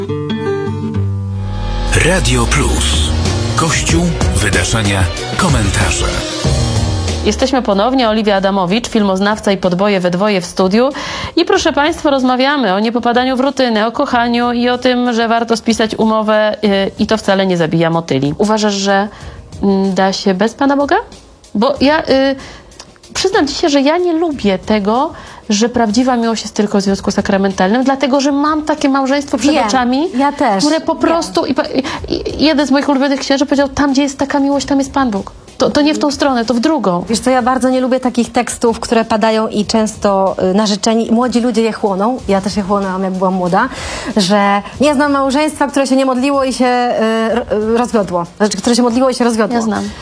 Radio Plus. Kościół, wydarzenia, komentarze. Jesteśmy ponownie, Oliwia Adamowicz, filmoznawca i podboje we dwoje w studiu. I proszę Państwa, rozmawiamy o niepopadaniu w rutynę, o kochaniu i o tym, że warto spisać umowę i to wcale nie zabija motyli. Uważasz, że da się bez Pana Boga? Bo ja przyznam Ci się, że ja nie lubię tego, że prawdziwa miłość jest tylko w związku sakramentalnym, dlatego, że mam takie małżeństwo przed oczami, ja też, które po prostu... I jeden z moich ulubionych księży powiedział, tam gdzie jest taka miłość, tam jest Pan Bóg. To nie w tą stronę, to w drugą. Wiesz co, ja bardzo nie lubię takich tekstów, które padają i często narzeczeni, młodzi ludzie je chłoną, ja też je chłonęłam, jak byłam młoda, że nie znam małżeństwa, które się nie modliło i się rozwiodło. Znaczy, które się modliło i się rozwiodło. Ja znam.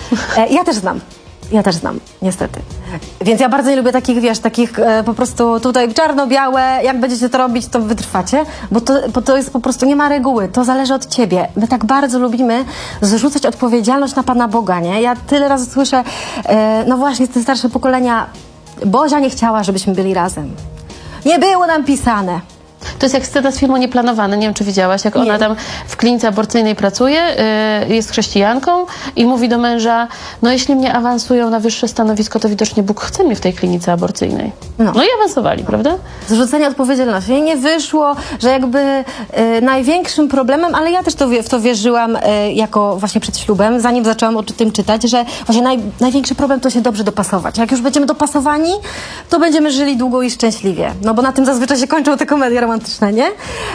Ja też znam, niestety. Więc ja bardzo nie lubię takich, wiesz, takich po prostu tutaj czarno-białe, jak będziecie to robić, to wytrwacie, bo to jest po prostu, nie ma reguły, to zależy od ciebie. My tak bardzo lubimy zrzucać odpowiedzialność na Pana Boga, nie? Ja tyle razy słyszę, no właśnie, te starsze pokolenia, Bozia nie chciała, żebyśmy byli razem. Nie było nam pisane. To jest jak scena z filmu Nieplanowany, nie wiem, czy widziałaś, jak ona tam w klinice aborcyjnej pracuje, jest chrześcijanką i mówi do męża, no jeśli mnie awansują na wyższe stanowisko, to widocznie Bóg chce mnie w tej klinice aborcyjnej. No i awansowali, prawda? Zrzucenie odpowiedzialności. I nie wyszło, że jakby największym problemem, ale ja też w to wierzyłam jako właśnie przed ślubem, zanim zaczęłam o tym czytać, że właśnie największy problem to się dobrze dopasować. Jak już będziemy dopasowani, to będziemy żyli długo i szczęśliwie. No bo na tym zazwyczaj się kończą te komedie romantyczne, nie?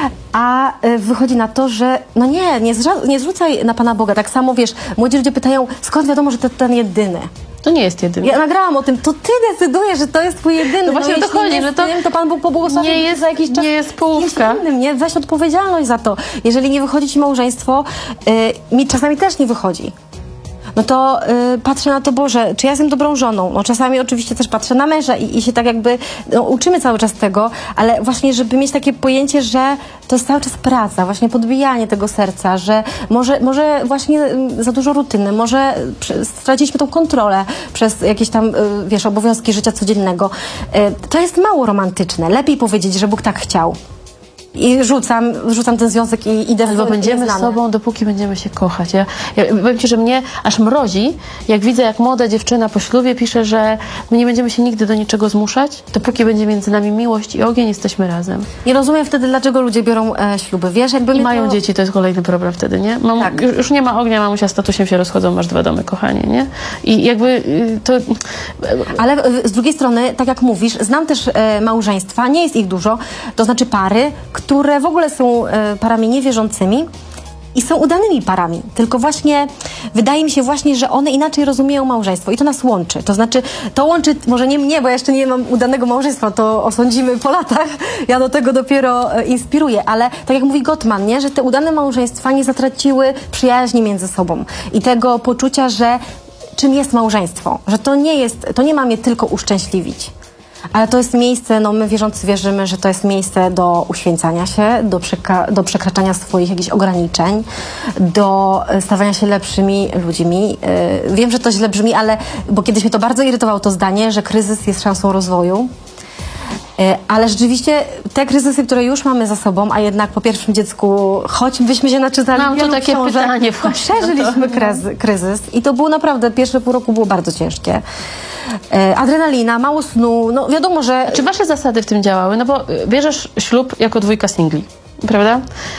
A wychodzi na to, że no nie zrzucaj na Pana Boga. Tak samo, wiesz, młodzi ludzie pytają, skąd wiadomo, że to ten jedyny? To nie jest jedyny. Ja nagrałam o tym, to ty decydujesz, że to jest twój jedyny. No właśnie o to chodzi, że to Pan Bóg pobłogosławi za jakiś czas. Nie jest połówka. Innym, nie? Weź odpowiedzialność za to. Jeżeli nie wychodzi ci małżeństwo, mi czasami też nie wychodzi. No to patrzę na to, Boże, czy ja jestem dobrą żoną? No czasami oczywiście też patrzę na męża i się tak jakby uczymy cały czas tego, ale właśnie, żeby mieć takie pojęcie, że to jest cały czas praca, właśnie podbijanie tego serca, że może właśnie za dużo rutyny, może straciliśmy tą kontrolę przez jakieś tam, wiesz, obowiązki życia codziennego. To jest mało romantyczne. Lepiej powiedzieć, że Bóg tak chciał. I rzucam ten związek i idę Albo będziemy z sobą, dopóki będziemy się kochać. Ja powiem Ci, że mnie aż mrozi, jak widzę, jak młoda dziewczyna po ślubie pisze, że my nie będziemy się nigdy do niczego zmuszać, dopóki będzie między nami miłość i ogień, jesteśmy razem. Nie rozumiem wtedy, dlaczego ludzie biorą śluby. Wiesz, jakby I mają dzieci, to jest kolejny problem wtedy, nie? Tak. Już nie ma ognia, mamusia z tatusiem się rozchodzą, masz 2 domy, kochanie, nie? I jakby to... Ale z drugiej strony, tak jak mówisz, znam też małżeństwa, nie jest ich dużo, to znaczy pary, które w ogóle są parami niewierzącymi i są udanymi parami. Tylko właśnie wydaje mi się właśnie, że one inaczej rozumieją małżeństwo i to nas łączy. To znaczy, to łączy, może nie mnie, bo ja jeszcze nie mam udanego małżeństwa, to osądzimy po latach. Ja do tego dopiero inspiruję, ale tak jak mówi Gottman, nie, że te udane małżeństwa nie zatraciły przyjaźni między sobą i tego poczucia, że czym jest małżeństwo, że to nie ma mnie tylko uszczęśliwić. Ale to jest miejsce, no my wierzący wierzymy, że to jest miejsce do uświęcania się, do przekraczania swoich jakichś ograniczeń, do stawania się lepszymi ludźmi. Wiem, że to źle brzmi, ale bo kiedyś mnie to bardzo irytowało to zdanie, że kryzys jest szansą rozwoju. Ale rzeczywiście te kryzysy, które już mamy za sobą, a jednak po pierwszym dziecku, choćbyśmy się naczytali mam tu takie pytanie, to przeżyliśmy kryzys i to było naprawdę, pierwsze pół roku było bardzo ciężkie. Adrenalina, mało snu, no wiadomo, że... Czy wasze zasady w tym działały? No bo bierzesz ślub jako 2 singli, prawda?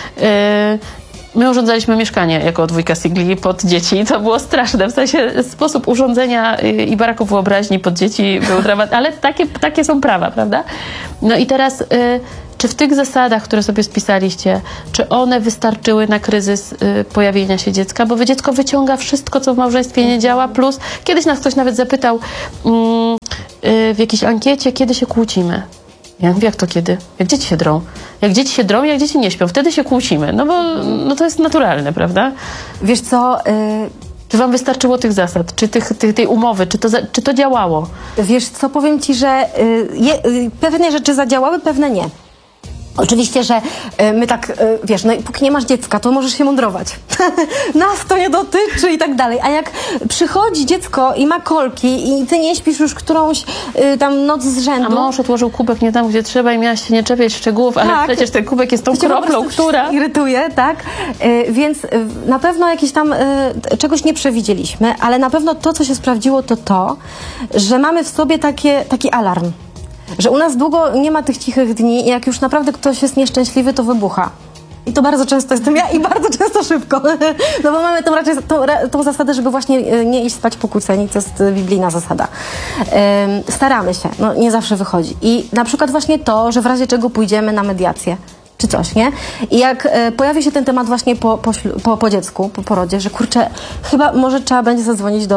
My urządzaliśmy mieszkanie jako 2 singli pod dzieci. To było straszne. W sensie sposób urządzenia i baraku wyobraźni pod dzieci był dramatyczny. Ale takie są prawa, prawda? No i teraz... Czy w tych zasadach, które sobie spisaliście, czy one wystarczyły na kryzys pojawienia się dziecka? Bo dziecko wyciąga wszystko, co w małżeństwie nie działa, plus kiedyś nas ktoś nawet zapytał w jakiejś ankiecie, kiedy się kłócimy. Ja mówię, jak to kiedy? Jak dzieci się drą. Jak dzieci się drą, jak dzieci nie śpią, wtedy się kłócimy. No bo to jest naturalne, prawda? Wiesz co... Czy wam wystarczyło tych zasad, czy tej umowy, czy to działało? Wiesz co, powiem ci, że pewne rzeczy zadziałały, pewne nie. Oczywiście, że my tak, wiesz, no i póki nie masz dziecka, to możesz się mądrować. Nas to nie dotyczy i tak dalej. A jak przychodzi dziecko i ma kolki i ty nie śpisz już którąś tam noc z rzędu... A mąż odłożył kubek nie tam, gdzie trzeba i miałaś się nie czepiać szczegółów, ale tak, przecież ten kubek jest tą kroplą, która... irytuje, tak? Więc na pewno jakieś tam czegoś nie przewidzieliśmy, ale na pewno to, co się sprawdziło, to, że mamy w sobie taki alarm. Że u nas długo nie ma tych cichych dni i jak już naprawdę ktoś jest nieszczęśliwy, to wybucha. I to bardzo często jestem ja i bardzo często szybko. No bo mamy tą zasadę, żeby właśnie nie iść spać pokłóceni, to jest biblijna zasada. Staramy się, no nie zawsze wychodzi. I na przykład właśnie to, że w razie czego pójdziemy na mediację, czy coś, nie? I jak pojawi się ten temat właśnie po dziecku, po porodzie, że kurczę, chyba może trzeba będzie zadzwonić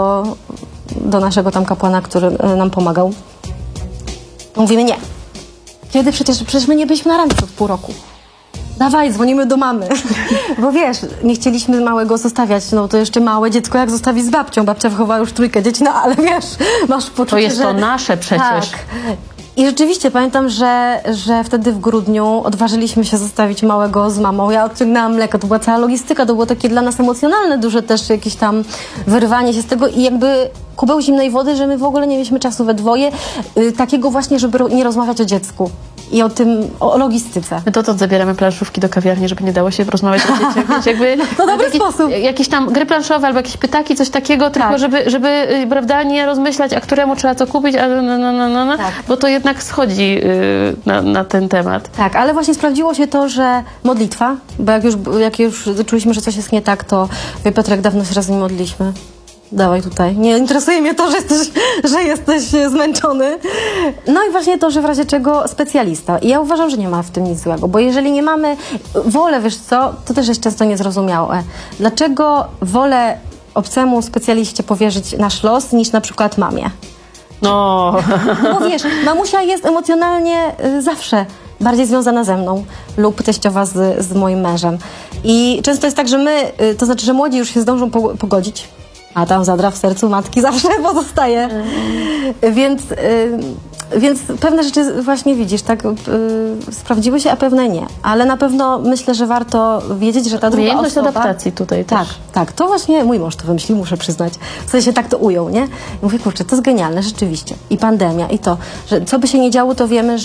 do naszego tam kapłana, który nam pomagał. Mówimy nie. Kiedy przecież my nie byliśmy na randce od pół roku. Dawaj, dzwonimy do mamy. Bo wiesz, nie chcieliśmy małego zostawiać, no to jeszcze małe dziecko jak zostawi z babcią. Babcia wychowała już 3 dzieci, no ale wiesz, masz poczucie, to jest że... to nasze przecież. Tak. I rzeczywiście pamiętam, że wtedy w grudniu odważyliśmy się zostawić małego z mamą. Ja odciągnęłam mleko, to była cała logistyka, to było takie dla nas emocjonalne, duże też jakieś tam wyrwanie się z tego i jakby kubeł zimnej wody, że my w ogóle nie mieliśmy czasu we dwoje, takiego właśnie, żeby nie rozmawiać o dziecku i o logistyce. My dotąd zabieramy planszówki do kawiarni, żeby nie dało się rozmawiać o dzieciach. Jakby, to dobry sposób. Jakieś tam gry planszowe albo jakieś pytaki, coś takiego, tylko żeby prawda, nie rozmyślać, a któremu trzeba co kupić, tak. Bo to jednak schodzi na ten temat. Tak, ale właśnie sprawdziło się to, że modlitwa, bo jak już czuliśmy, że coś jest nie tak, to Piotrek, dawno się razem modliliśmy. Dawaj tutaj. Nie interesuje mnie to, że jesteś zmęczony. No i właśnie to, że w razie czego specjalista. I ja uważam, że nie ma w tym nic złego, bo jeżeli nie mamy wolę, wiesz co, to też jest często niezrozumiałe. Dlaczego wolę obcemu specjaliście powierzyć nasz los niż na przykład mamie? No. Bo wiesz, mamusia jest emocjonalnie zawsze bardziej związana ze mną lub teściowa z moim mężem. I często jest tak, że to znaczy, że młodzi już się zdążą pogodzić, a tam zadra w sercu matki zawsze pozostaje. Więc pewne rzeczy właśnie widzisz, tak sprawdziły się, a pewne nie. Ale na pewno myślę, że warto wiedzieć, że ta druga osoba... adaptacji tutaj też. Tak. To właśnie mój mąż to wymyślił, muszę przyznać. W sensie tak to ujął, nie? I mówię, kurczę, to jest genialne, rzeczywiście. I pandemia, i to, że co by się nie działo, to wiemy,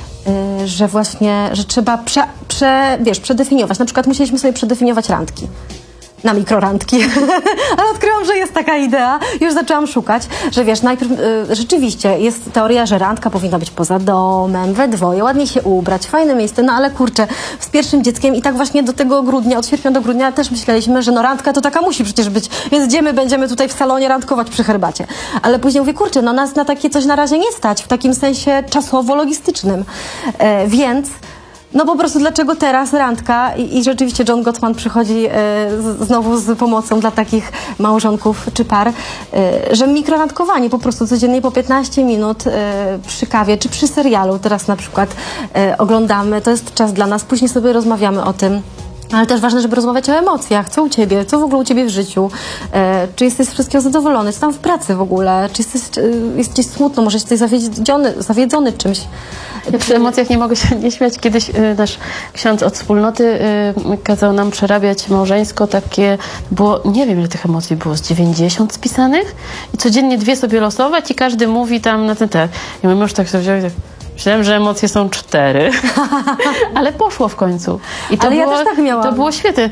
że właśnie, że trzeba przedefiniować. Na przykład musieliśmy sobie przedefiniować randki. Na mikrorandki. Ale odkryłam, że jest taka idea. Już zaczęłam szukać, że wiesz, najpierw rzeczywiście jest teoria, że randka powinna być poza domem, we dwoje, ładnie się ubrać, fajne miejsce, no ale kurczę, z pierwszym dzieckiem i tak właśnie do tego grudnia, od sierpnia do grudnia też myśleliśmy, że no randka to taka musi przecież być, więc będziemy tutaj w salonie randkować przy herbacie. Ale później mówię, kurczę, no nas na takie coś na razie nie stać, w takim sensie czasowo-logistycznym. Więc no po prostu dlaczego teraz randka i rzeczywiście John Gottman przychodzi znowu z pomocą dla takich małżonków czy par, że mikrorandkowanie po prostu codziennie po 15 minut przy kawie czy przy serialu, teraz na przykład oglądamy, to jest czas dla nas, później sobie rozmawiamy o tym. Ale też ważne, żeby rozmawiać o emocjach. Co u ciebie? Co w ogóle u ciebie w życiu? Czy jesteś z wszystkiego zadowolony? Co tam w pracy w ogóle? Czy jest gdzieś smutno? Może jesteś zawiedzony czymś? Ja przy emocjach nie mogę się nie śmiać. Kiedyś nasz ksiądz od wspólnoty kazał nam przerabiać małżeńsko takie, było, nie wiem ile tych emocji było, z 90 spisanych i codziennie 2 sobie losować i każdy mówi tam na ten temat. I mój mąż tak sobie wziął i tak, myślałem, że emocje są 4, ale poszło w końcu. I to ale było, ja też tak miałam. To było świetne.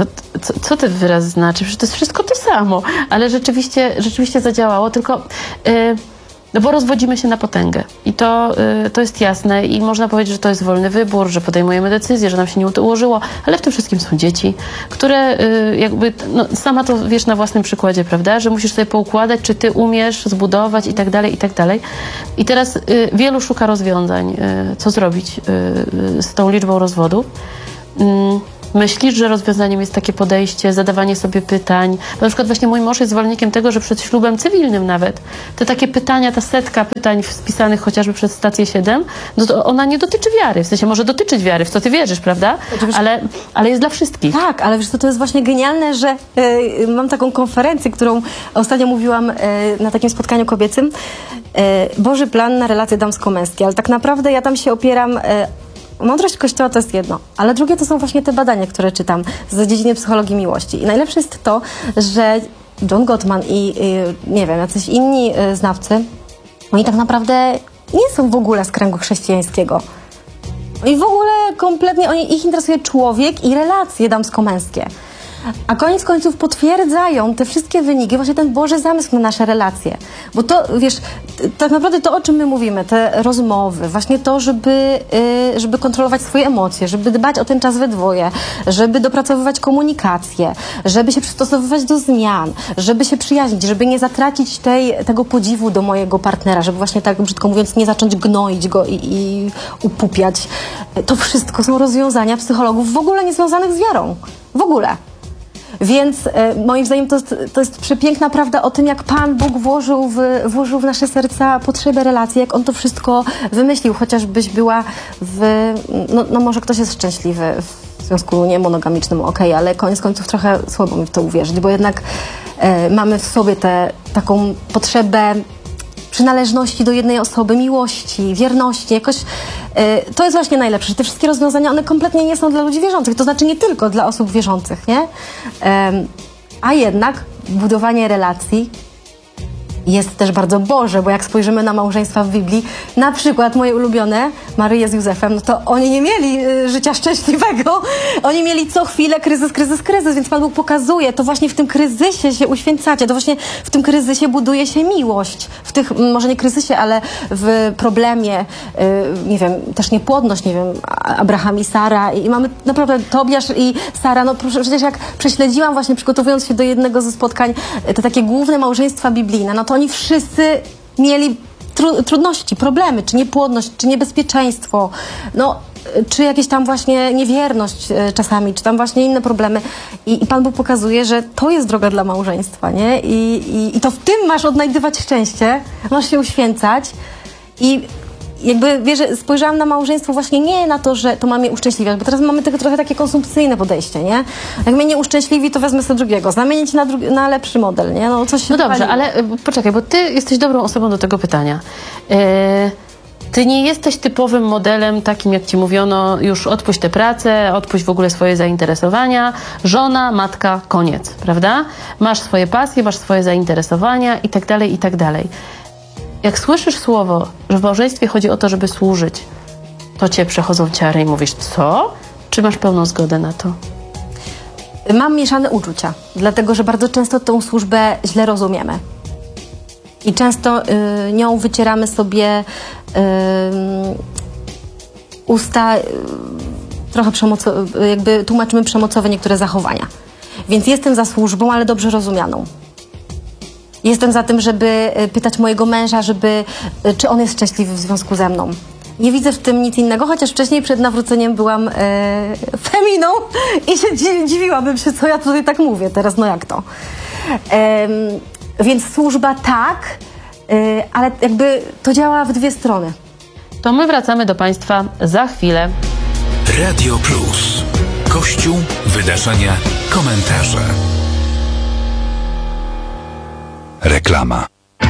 Co ten wyraz znaczy? Przecież to jest wszystko to samo. Ale rzeczywiście zadziałało, tylko... No bo rozwodzimy się na potęgę i to jest jasne i można powiedzieć, że to jest wolny wybór, że podejmujemy decyzję, że nam się nie ułożyło, ale w tym wszystkim są dzieci, które jakby, no sama to wiesz na własnym przykładzie, prawda, że musisz sobie poukładać, czy ty umiesz zbudować i tak dalej, i tak dalej. I teraz wielu szuka rozwiązań, co zrobić z tą liczbą rozwodów. Myślisz, że rozwiązaniem jest takie podejście, zadawanie sobie pytań? Na przykład właśnie mój mąż jest zwolennikiem tego, że przed ślubem cywilnym nawet te takie pytania, ta setka pytań wpisanych chociażby przez stację 7, no to ona nie dotyczy wiary. W sensie może dotyczyć wiary, w co ty wierzysz, prawda? Ale jest dla wszystkich. Tak, ale wiesz co, to jest właśnie genialne, że mam taką konferencję, którą ostatnio mówiłam na takim spotkaniu kobiecym. Boży plan na relacje damsko-męskie, ale tak naprawdę ja tam się opieram mądrość Kościoła to jest jedno, ale drugie to są właśnie te badania, które czytam z dziedziny psychologii miłości. I najlepsze jest to, że John Gottman i nie wiem, jacyś inni znawcy, oni tak naprawdę nie są w ogóle z kręgu chrześcijańskiego. I w ogóle kompletnie ich interesuje człowiek i relacje damsko-męskie. A koniec końców potwierdzają te wszystkie wyniki, właśnie ten Boży zamysł na nasze relacje. Bo to, wiesz, tak naprawdę to, o czym my mówimy, te rozmowy, właśnie to, żeby kontrolować swoje emocje, żeby dbać o ten czas we dwoje, żeby dopracowywać komunikację, żeby się przystosowywać do zmian, żeby się przyjaźnić, żeby nie zatracić tego podziwu do mojego partnera, żeby właśnie tak brzydko mówiąc nie zacząć gnoić go i upupiać. To wszystko są rozwiązania psychologów w ogóle niezwiązanych z wiarą. W ogóle. Więc moim zdaniem to jest przepiękna prawda o tym, jak Pan Bóg włożył w nasze serca potrzebę relacji, jak On to wszystko wymyślił, chociażbyś była no może ktoś jest szczęśliwy w związku niemonogamicznym, okej, ale koniec końców trochę słabo mi w to uwierzyć, bo jednak mamy w sobie taką potrzebę przynależności do jednej osoby, miłości, wierności, jakoś to jest właśnie najlepsze, że te wszystkie rozwiązania, one kompletnie nie są dla ludzi wierzących, to znaczy nie tylko dla osób wierzących, nie? A jednak budowanie relacji jest też bardzo Boże, bo jak spojrzymy na małżeństwa w Biblii, na przykład moje ulubione, Maryję z Józefem, no to oni nie mieli życia szczęśliwego, oni mieli co chwilę kryzys, więc Pan Bóg pokazuje, to właśnie w tym kryzysie się uświęcacie, to właśnie w tym kryzysie buduje się miłość, w tych, może nie kryzysie, ale w problemie, nie wiem, też niepłodność, nie wiem, Abraham i Sara i mamy naprawdę Tobiasz i Sara, no przecież jak prześledziłam właśnie, przygotowując się do jednego ze spotkań, te takie główne małżeństwa biblijne, no to oni wszyscy mieli trudności, problemy, czy niepłodność, czy niebezpieczeństwo, no, czy jakieś tam właśnie niewierność czasami, czy tam właśnie inne problemy. I Pan Bóg pokazuje, że to jest droga dla małżeństwa, nie? I to w tym masz odnajdywać szczęście, masz się uświęcać i jakby, wiesz, spojrzałam na małżeństwo właśnie nie na to, że to ma mnie uszczęśliwiać, bo teraz mamy trochę takie konsumpcyjne podejście, nie? Jak mnie nie uszczęśliwi, to wezmę sobie drugiego. Zamienić na lepszy model, nie? No, coś się dobrze, dopaliło. ale poczekaj, bo ty jesteś dobrą osobą do tego pytania. Ty nie jesteś typowym modelem takim, jak ci mówiono, już odpuść tę pracę, odpuść w ogóle swoje zainteresowania, żona, matka, koniec, prawda? Masz swoje pasje, masz swoje zainteresowania i tak dalej, i tak dalej. Jak słyszysz słowo, że w małżeństwie chodzi o to, żeby służyć, to cię przechodzą ciary i mówisz, co? Czy masz pełną zgodę na to? Mam mieszane uczucia, dlatego że bardzo często tą służbę źle rozumiemy. I często nią wycieramy sobie usta, trochę jakby tłumaczymy przemocowe niektóre zachowania. Więc jestem za służbą, ale dobrze rozumianą. Jestem za tym, żeby pytać mojego męża, czy on jest szczęśliwy w związku ze mną. Nie widzę w tym nic innego, chociaż wcześniej przed nawróceniem byłam feminą i się dziwiłabym się, co ja tutaj tak mówię teraz, no jak to. Więc służba tak, ale jakby to działa w dwie strony. To my wracamy do Państwa za chwilę. Radio Plus. Kościół, wydarzenia, komentarze. Reklama.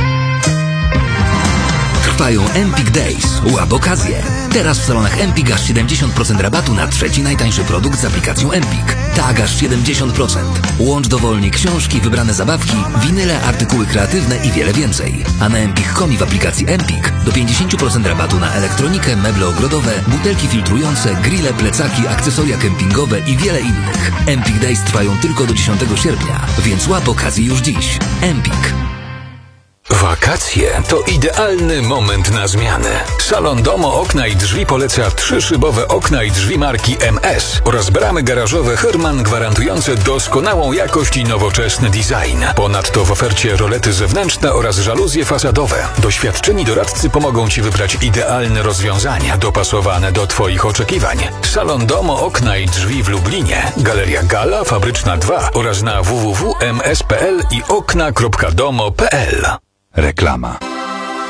Trwają Empik Days. Łap okazję. Teraz w salonach Empik aż 70% rabatu na trzeci najtańszy produkt z aplikacją Empik. Tak, aż 70%. Łącz dowolnie książki, wybrane zabawki, winyle, artykuły kreatywne i wiele więcej. A na Empik.com i w aplikacji Empik do 50% rabatu na elektronikę, meble ogrodowe, butelki filtrujące, grille, plecaki, akcesoria kempingowe i wiele innych. Empik Days trwają tylko do 10 sierpnia, więc łap okazję już dziś. Empik. Wakacje to idealny moment na zmianę. Salon Domo Okna i Drzwi poleca 3-szybowe okna i drzwi marki MS oraz bramy garażowe Herman gwarantujące doskonałą jakość i nowoczesny design. Ponadto w ofercie rolety zewnętrzne oraz żaluzje fasadowe. Doświadczeni doradcy pomogą Ci wybrać idealne rozwiązania dopasowane do Twoich oczekiwań. Salon Domo Okna i Drzwi w Lublinie, Galeria Gala, Fabryczna 2 oraz na www.ms.pl i okna.domo.pl. Reklama.